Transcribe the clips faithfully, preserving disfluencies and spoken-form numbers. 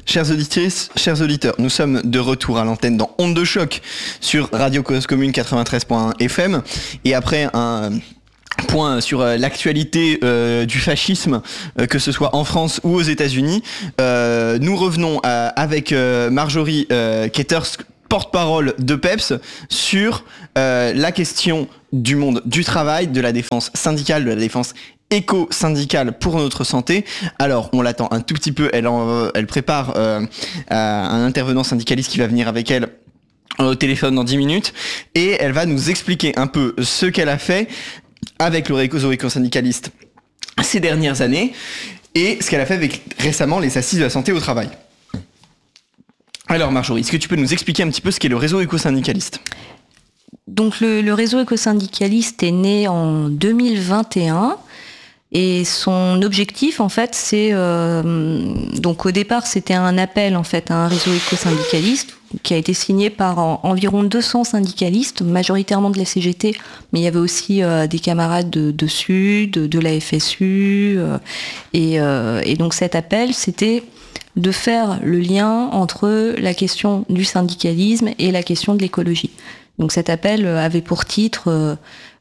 Chères auditrices, chers auditeurs, nous sommes de retour à l'antenne dans Onde de choc sur Radio Cause Commune quatre-vingt-treize point un F M. Et après un point sur l'actualité euh, du fascisme, euh, que ce soit en France ou aux États-Unis, euh, nous revenons à, avec euh, Marjorie euh, Ketters, porte-parole de PEPS, sur euh, la question du monde du travail, de la défense syndicale, de la défense éco-syndicale pour notre santé. Alors, on l'attend un tout petit peu, elle, en, elle prépare euh, un intervenant syndicaliste qui va venir avec elle au téléphone dans dix minutes, et elle va nous expliquer un peu ce qu'elle a fait avec le réseau éco-syndicaliste ces dernières années, et ce qu'elle a fait avec récemment les assises de la santé au travail. Alors Marjorie, est-ce que tu peux nous expliquer un petit peu ce qu'est le réseau éco-syndicaliste ? Donc le, le réseau éco-syndicaliste est né en deux mille vingt et un. Et son objectif, en fait, c'est euh, donc au départ, c'était un appel en fait à un réseau éco-syndicaliste qui a été signé par en, environ deux cents syndicalistes, majoritairement de la C G T, mais il y avait aussi euh, des camarades de, de Sud, de la F S U, euh, et, euh, et donc cet appel, c'était de faire le lien entre la question du syndicalisme et la question de l'écologie. Donc cet appel avait pour titre euh,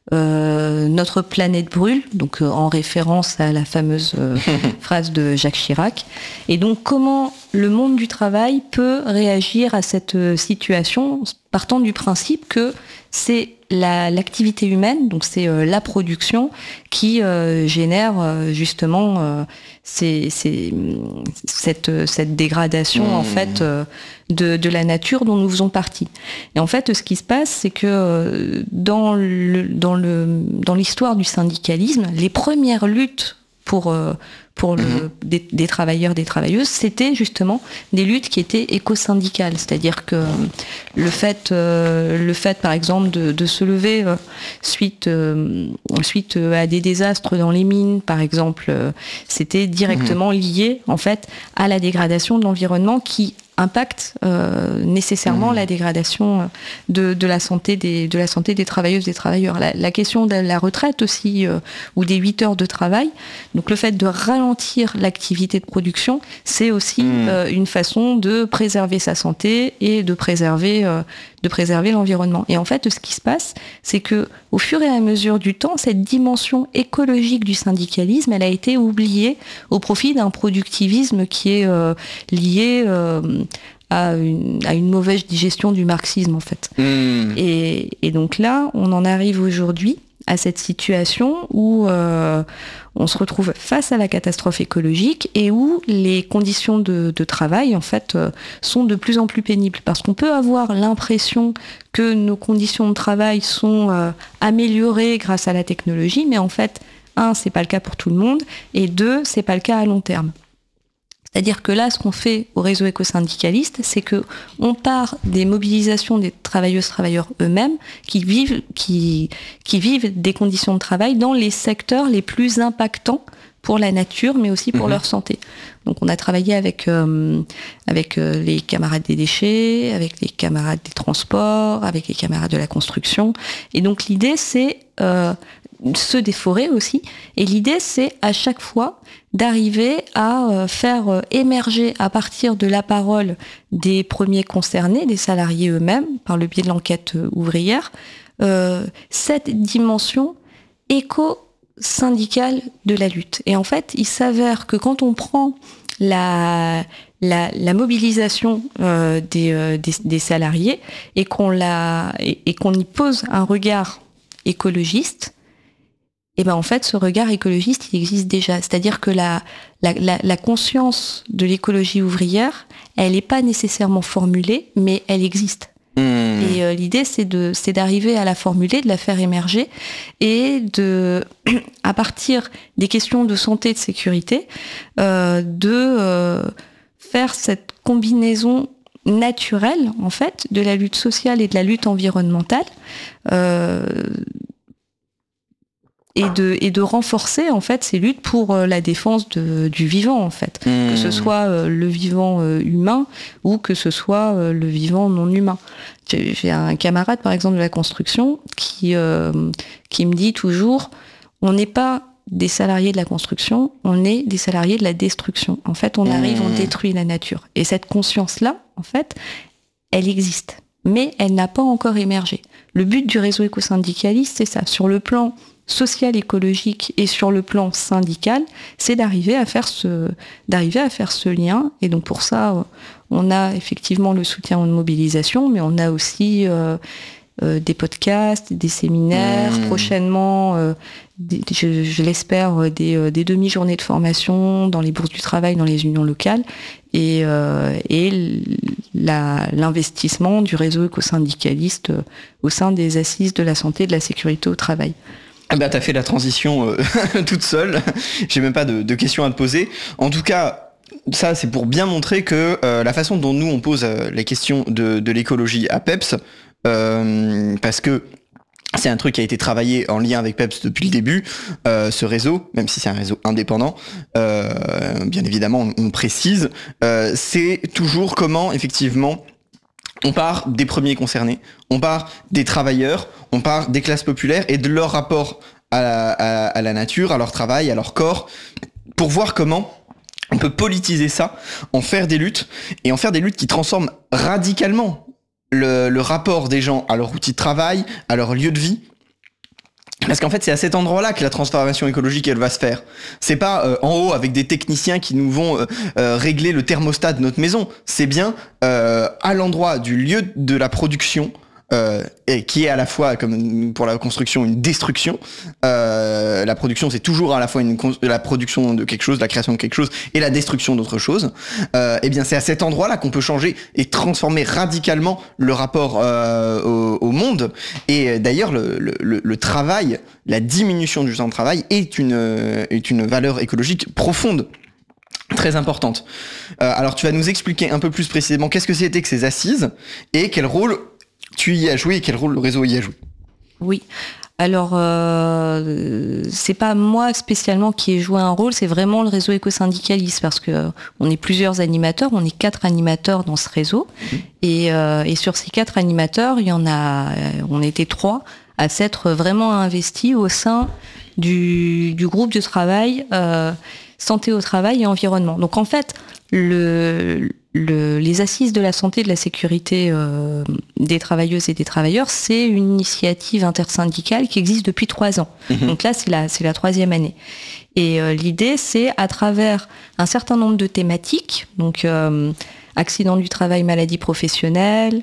Euh, notre planète brûle, donc euh, en référence à la fameuse euh, phrase de Jacques Chirac. Et donc comment le monde du travail peut réagir à cette euh, situation, partant du principe que c'est la, l'activité humaine, donc c'est euh, la production qui euh, génère euh, justement euh, c'est, c'est, cette, cette dégradation mmh. en fait euh, de, de la nature dont nous faisons partie. Et en fait, ce qui se passe, c'est que euh, dans, le, dans, le, dans l'histoire du syndicalisme, les premières luttes pour, euh, pour le, mmh. des, des travailleurs, des travailleuses, c'était justement des luttes qui étaient éco-syndicales. C'est-à-dire que le fait, euh, le fait par exemple, de, de se lever euh, suite, euh, suite à des désastres dans les mines, par exemple, euh, c'était directement mmh. lié, en fait, à la dégradation de l'environnement qui impacte euh, nécessairement mmh. la dégradation de, de, la santé des, de la santé des travailleuses et des travailleurs. La, la question de la retraite aussi, euh, ou des huit heures de travail, donc le fait de ralentir l'activité de production, c'est aussi mmh. euh, une façon de préserver sa santé et de préserver, euh, de préserver l'environnement. Et en fait, ce qui se passe, c'est que au fur et à mesure du temps, cette dimension écologique du syndicalisme, elle a été oubliée au profit d'un productivisme qui est euh, lié euh, à, une, à une mauvaise digestion du marxisme, en fait. Mmh. Et, et donc là, on en arrive aujourd'hui à cette situation où euh, on se retrouve face à la catastrophe écologique et où les conditions de, de travail en fait euh, sont de plus en plus pénibles, parce qu'on peut avoir l'impression que nos conditions de travail sont euh, améliorées grâce à la technologie, mais en fait, un, c'est pas le cas pour tout le monde, et deux, c'est pas le cas à long terme. C'est-à-dire que là, ce qu'on fait au réseau éco-syndicaliste, c'est que on part des mobilisations des travailleuses travailleurs eux-mêmes qui vivent, qui, qui vivent des conditions de travail dans les secteurs les plus impactants pour la nature, mais aussi pour mmh. leur santé. Donc, on a travaillé avec euh, avec euh, les camarades des déchets, avec les camarades des transports, avec les camarades de la construction. Et donc, l'idée, c'est euh, ceux des forêts aussi. Et l'idée, c'est à chaque fois d'arriver à euh, faire euh, émerger à partir de la parole des premiers concernés, des salariés eux-mêmes, par le biais de l'enquête euh, ouvrière, euh, cette dimension éco-syndicale de la lutte. Et en fait, il s'avère que quand on prend la, la, la mobilisation euh, des, euh, des, des salariés et qu'on, la, et, et qu'on y pose un regard écologiste, et ben en fait, ce regard écologiste, il existe déjà. C'est-à-dire que la, la, la, la conscience de l'écologie ouvrière, elle n'est pas nécessairement formulée, mais elle existe. Mmh. Et euh, l'idée, c'est, de, c'est d'arriver à la formuler, de la faire émerger, et de, à partir des questions de santé et de sécurité, euh, de euh, faire cette combinaison naturelle, en fait, de la lutte sociale et de la lutte environnementale, euh, et de et de renforcer en fait ces luttes pour euh, la défense de, du vivant, en fait, mmh. que ce soit euh, le vivant euh, humain ou que ce soit euh, le vivant non humain. J'ai, j'ai un camarade par exemple de la construction qui euh, qui me dit toujours, on n'est pas des salariés de la construction, on est des salariés de la destruction. En fait, on arrive, on détruit la nature. Et cette conscience-là, en fait, elle existe, mais elle n'a pas encore émergé. Le but du réseau écosyndicaliste, c'est ça. Sur le plan social, écologique et sur le plan syndical, c'est d'arriver à faire ce, d'arriver à faire ce lien. Et donc pour ça, on a effectivement le soutien de mobilisation, mais on a aussi euh, euh, des podcasts, des séminaires, mmh. prochainement, euh, des, je, je l'espère, des, euh, des demi-journées de formation dans les bourses du travail, dans les unions locales, et, euh, et la, l'investissement du réseau écosyndicaliste euh, au sein des assises de la santé et de la sécurité au travail. Eh ben, t'as fait la transition euh, toute seule. J'ai même pas de, de questions à te poser. En tout cas, ça, c'est pour bien montrer que euh, la façon dont nous, on pose euh, les questions de, de l'écologie à PEPS, euh, parce que c'est un truc qui a été travaillé en lien avec PEPS depuis le début, euh, ce réseau, même si c'est un réseau indépendant, euh, bien évidemment, on, on précise, euh, c'est toujours comment, effectivement, on part des premiers concernés, on part des travailleurs, on part des classes populaires et de leur rapport à la, à, à la nature, à leur travail, à leur corps, pour voir comment on peut politiser ça, en faire des luttes, et en faire des luttes qui transforment radicalement le, le rapport des gens à leur outil de travail, à leur lieu de vie. Parce qu'en fait, c'est à cet endroit-là que la transformation écologique, elle va se faire. C'est pas euh, en haut avec des techniciens qui nous vont euh, euh, régler le thermostat de notre maison. C'est bien euh, à l'endroit du lieu de la production, euh, et qui est à la fois, comme pour la construction, une destruction. Euh, la production, c'est toujours à la fois une la production de quelque chose, la création de quelque chose, et la destruction d'autre chose. Euh, et bien, c'est à cet endroit-là qu'on peut changer et transformer radicalement le rapport euh, au, au monde. Et d'ailleurs, le, le, le travail, la diminution du temps de travail est une, est une valeur écologique profonde. Très importante. Euh, alors, tu vas nous expliquer un peu plus précisément qu'est-ce que c'était que ces assises et quel rôle tu y as joué et quel rôle le réseau y a joué. Oui. Alors, euh, c'est pas moi spécialement qui ai joué un rôle, c'est vraiment le réseau écosyndicaliste, parce que euh, on est plusieurs animateurs, on est quatre animateurs dans ce réseau, mmh. et, euh, et sur ces quatre animateurs, il y en a, on était trois à s'être vraiment investis au sein du, du groupe de travail euh, santé au travail et environnement. Donc en fait, le, le, les assises de la santé et de la sécurité euh, des travailleuses et des travailleurs, c'est une initiative intersyndicale qui existe depuis trois ans. Mmh. Donc là, c'est la, c'est la troisième année. Et euh, l'idée, c'est à travers un certain nombre de thématiques, donc euh, accident du travail, maladie professionnelle,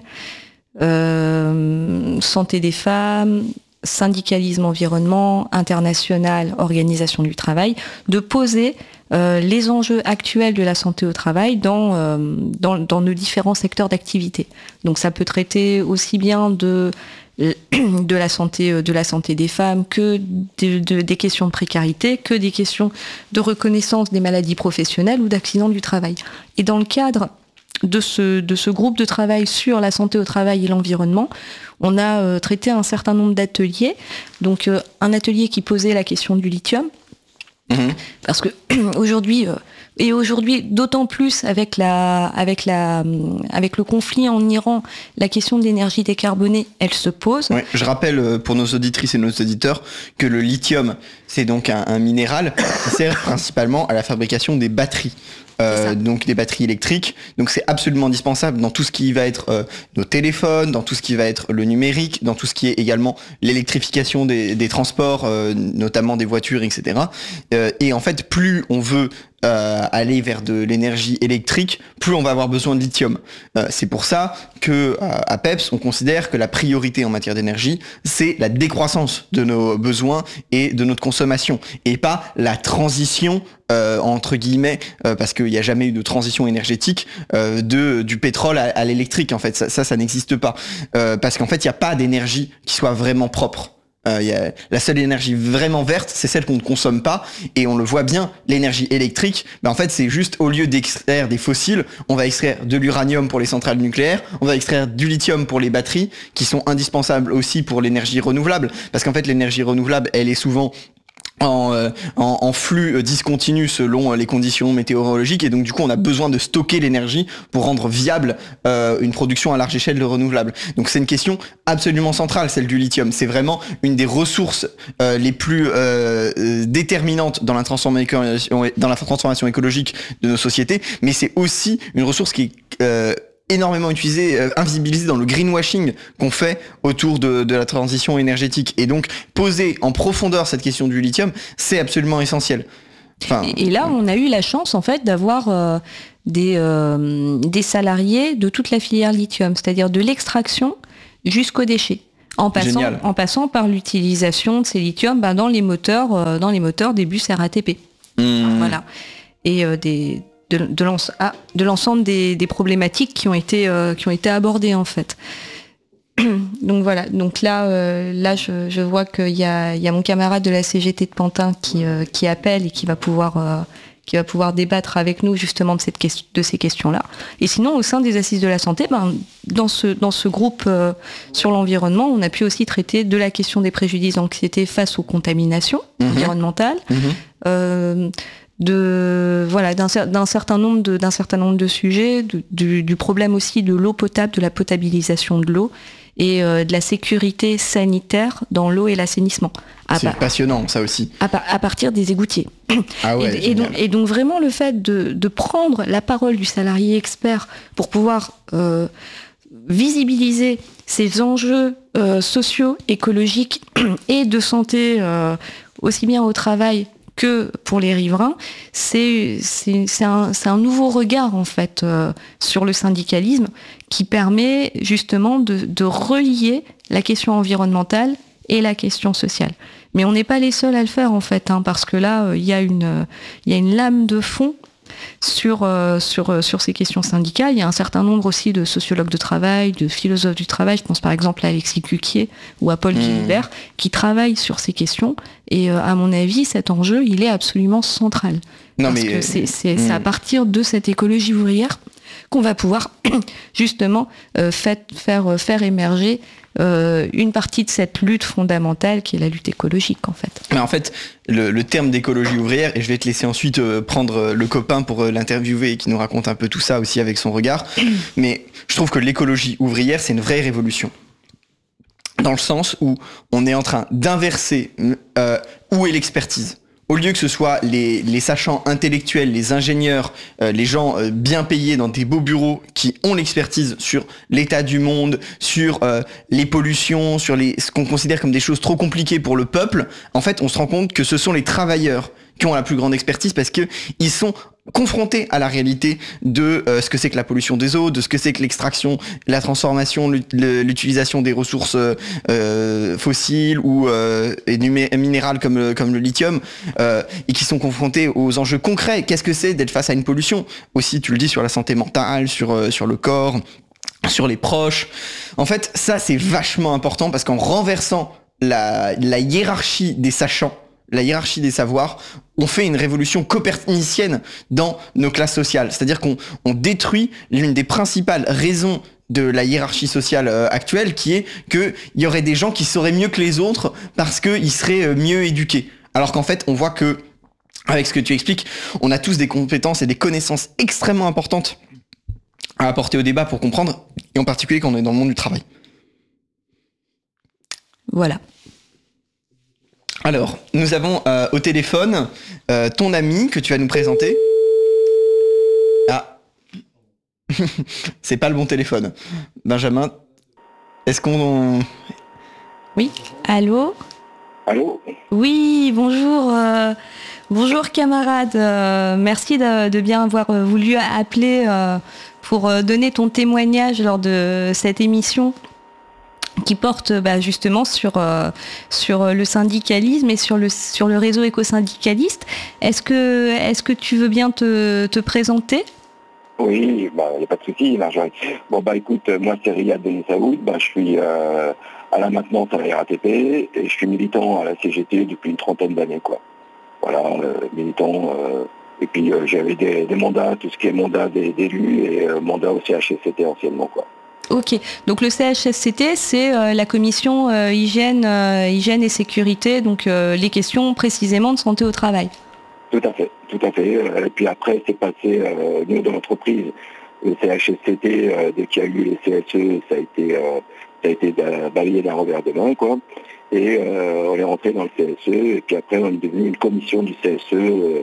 euh, santé des femmes, syndicalisme, environnement, international, organisation du travail, de poser euh, les enjeux actuels de la santé au travail dans, euh, dans, dans nos différents secteurs d'activité. Donc ça peut traiter aussi bien de, de, la, santé, de la santé des femmes que de, de, des questions de précarité, que des questions de reconnaissance des maladies professionnelles ou d'accidents du travail. Et dans le cadre de ce, de ce groupe de travail sur la santé au travail et l'environnement, on a euh, traité un certain nombre d'ateliers. Donc euh, un atelier qui posait la question du lithium, mmh. parce que aujourd'hui, euh, et aujourd'hui d'autant plus avec, la, avec, la, avec le conflit en Iran, la question de l'énergie décarbonée, elle se pose. Ouais, je rappelle pour nos auditrices et nos auditeurs que le lithium, c'est donc un, un minéral qui sert principalement à la fabrication des batteries. Euh, donc des batteries électriques, donc c'est absolument indispensable dans tout ce qui va être euh, nos téléphones, dans tout ce qui va être le numérique, dans tout ce qui est également l'électrification des, des transports, euh, notamment des voitures, et cetera. Euh, et en fait, plus on veut euh, aller vers de l'énergie électrique, plus on va avoir besoin de lithium. Euh, c'est pour ça que à PEPS, on considère que la priorité en matière d'énergie, c'est la décroissance de nos besoins et de notre consommation, et pas la transition Euh, entre guillemets, euh, parce qu'il n'y a jamais eu de transition énergétique euh, de du pétrole à, à l'électrique. En fait, ça, ça, ça n'existe pas, euh, parce qu'en fait, il n'y a pas d'énergie qui soit vraiment propre. Euh, y a, la seule énergie vraiment verte, c'est celle qu'on ne consomme pas, et on le voit bien. L'énergie électrique, ben en fait, c'est juste au lieu d'extraire des fossiles, on va extraire de l'uranium pour les centrales nucléaires, on va extraire du lithium pour les batteries, qui sont indispensables aussi pour l'énergie renouvelable, parce qu'en fait, l'énergie renouvelable, elle est souvent En, euh, en, en flux discontinu selon les conditions météorologiques, et donc du coup on a besoin de stocker l'énergie pour rendre viable euh, une production à large échelle de renouvelables. Donc c'est une question absolument centrale, celle du lithium. C'est vraiment une des ressources euh, les plus euh, euh, déterminantes dans la transformation dans la transformation écologique de nos sociétés, mais c'est aussi une ressource qui est euh, énormément utilisé, euh, invisibilisé dans le greenwashing qu'on fait autour de, de la transition énergétique. Et donc, poser en profondeur cette question du lithium, c'est absolument essentiel. Enfin, et, et là, on a eu la chance, en fait, d'avoir euh, des, euh, des salariés de toute la filière lithium, c'est-à-dire de l'extraction jusqu'aux déchets. En passant, en passant par l'utilisation de ces lithiums bah, dans les moteurs, euh, dans les moteurs des bus R A T P. Mmh. Voilà. Et euh, des de, de, l'ense- ah, de l'ensemble des, des problématiques qui ont été euh, qui ont été abordées en fait. Donc voilà. Donc là, euh, là, je, je vois qu'il y a, il y a mon camarade de la C G T de Pantin qui euh, qui appelle et qui va pouvoir euh, qui va pouvoir débattre avec nous justement de cette question, de ces questions-là. Et sinon, au sein des Assises de la santé, ben, dans ce dans ce groupe euh, sur l'environnement, on a pu aussi traiter de la question des préjudices d'anxiété face aux contaminations mmh. environnementales. Mmh. Euh, de voilà d'un, d'un certain nombre de d'un certain nombre de sujets, de, du, du problème aussi de l'eau potable, de la potabilisation de l'eau et euh, de la sécurité sanitaire dans l'eau et l'assainissement. À C'est par... passionnant ça aussi. À, par... à partir des égoutiers. Ah ouais, et, et, donc, et donc vraiment le fait de, de prendre la parole du salarié expert pour pouvoir euh, visibiliser ces enjeux euh, sociaux, écologiques et de santé euh, aussi bien au travail que pour les riverains, c'est, c'est, c'est, un, c'est un nouveau regard en fait euh, sur le syndicalisme qui permet justement de, de relier la question environnementale et la question sociale. Mais on n'est pas les seuls à le faire en fait, hein, parce que là, il euh, y a une, euh, y a une lame de fond sur, euh, sur, euh, sur ces questions syndicales. Il y a un certain nombre aussi de sociologues de travail, de philosophes du travail, je pense par exemple à Alexis Cuquier ou à Paul mmh. Gilbert, qui travaillent sur ces questions. Et euh, à mon avis, cet enjeu, il est absolument central. Non, parce mais que c'est, c'est, mmh. c'est à partir de cette écologie ouvrière qu'on va pouvoir justement euh, fait, faire, faire émerger Euh, une partie de cette lutte fondamentale qui est la lutte écologique en fait. Mais en fait, le, le terme d'écologie ouvrière, et je vais te laisser ensuite euh, prendre le copain pour euh, l'interviewer et qui nous raconte un peu tout ça aussi avec son regard, mais je trouve que l'écologie ouvrière, c'est une vraie révolution. Dans le sens où on est en train d'inverser euh, où est l'expertise. Au lieu que ce soit les, les sachants intellectuels, les ingénieurs, euh, les gens euh, bien payés dans des beaux bureaux qui ont l'expertise sur l'état du monde, sur euh, les pollutions, sur les, ce qu'on considère comme des choses trop compliquées pour le peuple, en fait, on se rend compte que ce sont les travailleurs qui ont la plus grande expertise parce que ils sont confrontés à la réalité de euh, ce que c'est que la pollution des eaux, de ce que c'est que l'extraction, la transformation, l'utilisation des ressources euh, fossiles ou euh, et minérales comme, comme le lithium, euh, et qui sont confrontés aux enjeux concrets. Qu'est-ce que c'est d'être face à une pollution ? Aussi, tu le dis, sur la santé mentale, sur, euh, sur le corps, sur les proches. En fait, ça, c'est vachement important parce qu'en renversant la, la hiérarchie des sachants, la hiérarchie des savoirs, on fait une révolution copernicienne dans nos classes sociales. C'est-à-dire qu'on on détruit l'une des principales raisons de la hiérarchie sociale euh, actuelle, qui est qu'il y aurait des gens qui sauraient mieux que les autres parce qu'ils seraient euh, mieux éduqués. Alors qu'en fait, on voit que, avec ce que tu expliques, on a tous des compétences et des connaissances extrêmement importantes à apporter au débat pour comprendre, et en particulier quand on est dans le monde du travail. Voilà. Alors, nous avons euh, au téléphone euh, ton ami que tu vas nous présenter. Ah, c'est pas le bon téléphone. Benjamin, est-ce qu'on... Oui, allô ? Allô ? Oui, bonjour. Euh, bonjour camarade. Euh, merci de, de bien avoir voulu appeler euh, pour donner ton témoignage lors de cette émission qui porte bah, justement sur, euh, sur le syndicalisme et sur le, sur le réseau éco-syndicaliste. Est-ce que, est-ce que tu veux bien te, te présenter ? Oui, il bah, n'y a pas de souci, Marjorie. Bon, bah écoute, moi c'est Riyad Benissaoud, bah, je suis euh, à la maintenance à la R A T P et je suis militant à la C G T depuis une trentaine d'années, quoi. Voilà, euh, militant, euh, et puis euh, j'avais des, des mandats, tout ce qui est mandat d'élus et euh, mandat au C H S C T anciennement, quoi. Ok, donc le C H S C T, c'est euh, la commission euh, hygiène, euh, hygiène et sécurité, donc euh, les questions précisément de santé au travail. Tout à fait, tout à fait. Et puis après, c'est passé, euh, nous, dans l'entreprise, le C H S C T, euh, dès qu'il y a eu les C S E, ça a été, euh, ça a été balayé d'un revers de main, quoi. Et euh, on est rentré dans le C S E, et puis après, on est devenu une commission du C S E, euh,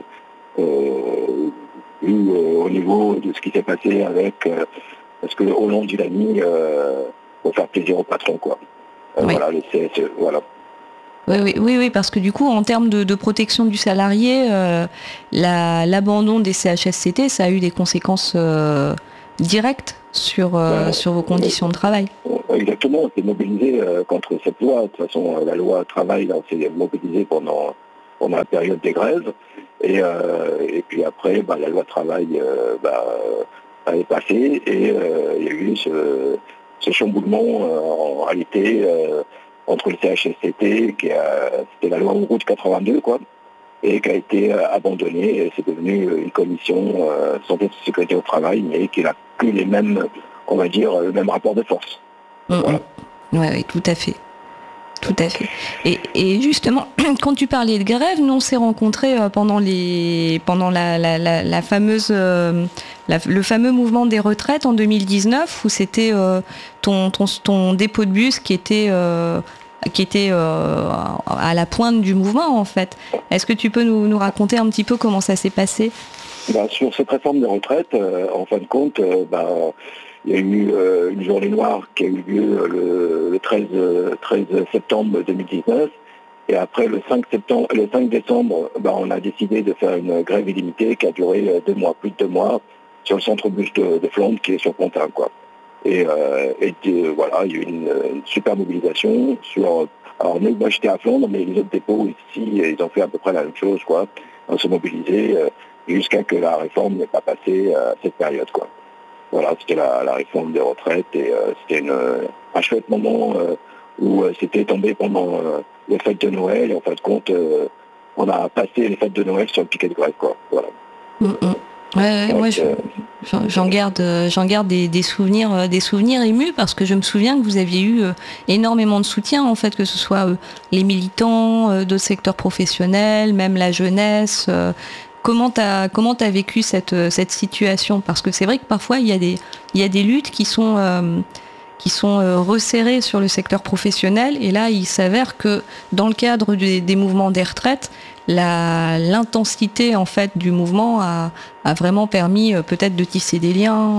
euh, euh, au niveau de ce qui s'est passé avec... Euh, parce qu'au long du l'année, euh, pour faire plaisir au patron, quoi. Euh, oui. Voilà, le C S E, voilà. Oui, oui, oui, oui, parce que du coup, en termes de, de protection du salarié, euh, la, l'abandon des C H S C T, ça a eu des conséquences euh, directes sur, euh, ben, sur vos conditions euh, de travail. Exactement, on s'est mobilisé euh, contre cette loi. De toute façon, la loi travail, là, on s'est mobilisé pendant, pendant la période des grèves. Et, euh, et puis après, bah, la loi travail euh, bah, est passée et euh, il y a eu ce, ce chamboulement euh, en réalité euh, entre le C H S C T, qui a, c'était la loi Route quatre-vingt-deux, quoi, et qui a été euh, abandonnée. Et c'est devenu une commission euh, santé et sécurité au travail, mais qui n'a plus les mêmes, on va dire, le même rapport de force. Mmh, voilà. Oui, ouais, tout à fait. Tout à fait. Et, et justement, quand tu parlais de grève, nous on s'est rencontrés pendant les, pendant la, la, la, la fameuse, euh, la, le fameux mouvement des retraites en deux mille dix-neuf, où c'était euh, ton, ton, ton dépôt de bus qui était, euh, qui était euh, à la pointe du mouvement en fait. Est-ce que tu peux nous, nous raconter un petit peu comment ça s'est passé ? Ben, sur cette réforme des retraites, euh, en fin de compte, euh, ben, il y a eu euh, une journée noire qui a eu lieu le, le treize septembre deux mille dix-neuf. Et après, le cinq, septembre, le cinq décembre, ben, on a décidé de faire une grève illimitée qui a duré deux mois, plus de deux mois, sur le centre bus de, de Flandre qui est sur Pontin, quoi. Et, euh, et euh, voilà, il y a eu une, une super mobilisation sur... Alors nous, moi j'étais à Flandre, mais les autres dépôts ici, ils ont fait à peu près la même chose, quoi. On s'est mobilisés euh, jusqu'à que la réforme n'ait pas passé à cette période, quoi. Voilà, c'était la, la réforme des retraites et euh, c'était une, un chouette moment euh, où euh, c'était tombé pendant euh, les fêtes de Noël et en fin de compte, euh, on a passé les fêtes de Noël sur le piquet de grève, quoi. Voilà. Mm-hmm. Ouais, ouais, moi, je, j'en garde, j'en garde des, des souvenirs, des souvenirs émus parce que je me souviens que vous aviez eu énormément de soutien, en fait, que ce soit les militants, d'autres secteurs professionnels, même la jeunesse. Comment t'as, comment t'as vécu cette, cette situation ? Parce que c'est vrai que parfois il y a des, il y a des luttes qui sont, euh, qui sont euh, resserrées sur le secteur professionnel, et là il s'avère que dans le cadre des, des mouvements des retraites, La, l'intensité en fait du mouvement a, a vraiment permis euh, peut-être de tisser des liens.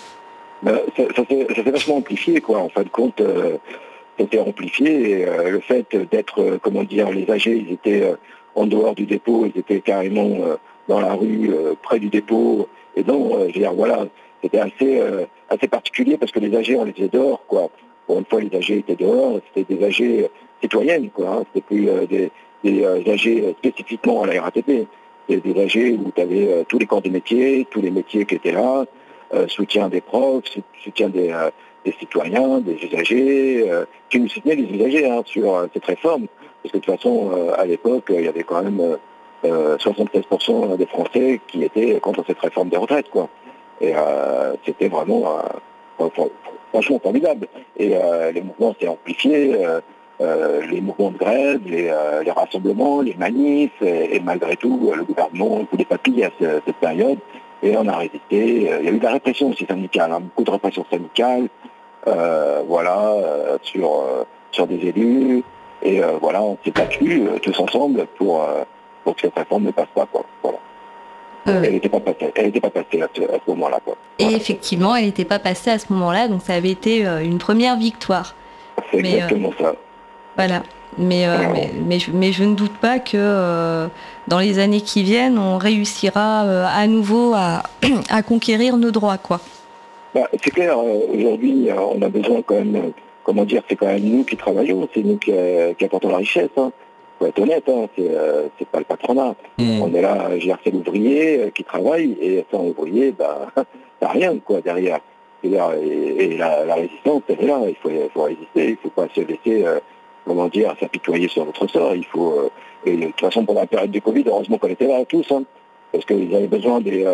Ben, ça, ça, s'est, ça s'est vachement amplifié, quoi. En fin de compte, euh, c'était amplifié et euh, le fait d'être, euh, comment dire, les A G, ils étaient euh, en dehors du dépôt, ils étaient carrément euh, dans la rue, euh, près du dépôt. Et donc, euh, je veux dire, voilà, c'était assez, euh, assez particulier parce que les A G, on les faisait dehors, quoi. Pour une fois, les A G étaient dehors, c'était des A G citoyennes, quoi. Hein. C'était plus euh, des des A G spécifiquement à la R A T P, des, des A G où tu avais euh, tous les corps de métier, tous les métiers qui étaient là, euh, soutien des profs, soutien des, euh, des citoyens, des usagers, euh, qui nous soutenaient les usagers hein, sur euh, cette réforme, parce que de toute façon, euh, à l'époque, il y avait quand même euh, soixante-quinze pour cent des Français qui étaient contre cette réforme des retraites, quoi. Et euh, c'était vraiment, euh, franchement formidable. Et euh, les mouvements s'est amplifiés. Euh, Euh, les mouvements de grève, les, euh, les rassemblements, les manifs, et, et malgré tout, le gouvernement ne voulait pas plier à ce, cette période, et on a résisté. Il y a eu de la répression aussi syndicale, hein, beaucoup de répression syndicale, euh, voilà, euh, sur, euh, sur des élus, et euh, voilà, on s'est battus euh, tous ensemble pour, euh, pour que cette réforme ne passe pas, quoi. Voilà. Euh, elle n'était pas passée, elle n'était pas passée à ce, à ce moment-là, quoi. Et voilà. effectivement, elle n'était pas passée à ce moment-là, donc ça avait été euh, une première victoire. C'est mais, exactement euh... ça. Voilà, mais, euh, mais, mais, mais je ne doute pas que euh, dans les années qui viennent, on réussira euh, à nouveau à, à conquérir nos droits, quoi. Bah, c'est clair, euh, aujourd'hui, euh, on a besoin quand même, euh, comment dire, c'est quand même nous qui travaillons, c'est nous qui, euh, qui apportons la richesse, hein. Faut être honnête, hein, c'est, euh, c'est pas le patronat. Mmh. On est là, c'est l'ouvrier euh, qui travaille, et sans ouvrier, bah, t'as rien, quoi, derrière. Et, et, et la, la résistance, elle est là, il faut, il faut résister, il faut pas se laisser... Euh, comment dire, s'apitoyer sur notre sort. Il faut, euh, et de toute façon, pendant la période du Covid, heureusement qu'on était là tous, hein, parce qu'ils avaient besoin des, euh,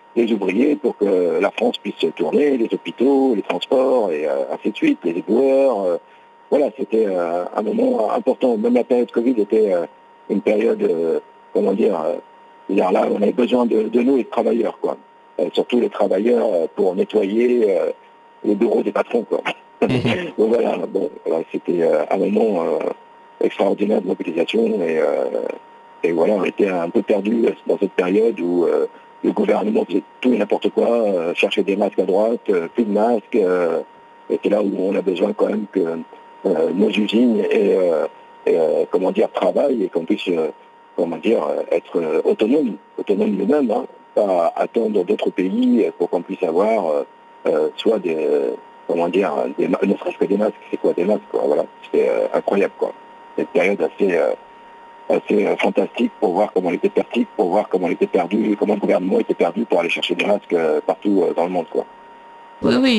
les ouvriers pour que la France puisse tourner, les hôpitaux, les transports et euh, ainsi de suite, les éboueurs. Euh, voilà, c'était euh, un moment important. Même la période Covid était euh, une période, euh, comment dire, euh, dire là, on avait besoin de, de nous, les travailleurs, quoi. Euh, surtout les travailleurs euh, pour nettoyer euh, les bureaux des patrons, quoi. Mm-hmm. Donc voilà, bon, voilà, c'était euh, un moment euh, extraordinaire de mobilisation et, euh, et voilà, on était un peu perdus dans cette période où euh, le gouvernement faisait tout et n'importe quoi, euh, cherchait des masques à droite, euh, plus de masques, euh, et c'est là où on a besoin quand même que euh, nos usines et, euh, et euh, comment dire, travaillent et qu'on puisse, euh, comment dire, être euh, autonome, autonome nous-mêmes, hein, pas attendre d'autres pays pour qu'on puisse avoir euh, euh, soit des, euh, comment dire, des, ne serait-ce que des masques, c'est quoi des masques, quoi, voilà, c'était euh, incroyable, quoi. C'est une période assez... Euh, assez euh, fantastique pour voir comment on était perdu, pour voir comment on était perdu, comment le gouvernement était perdu pour aller chercher des masques euh, partout euh, dans le monde, quoi. Oui, oui.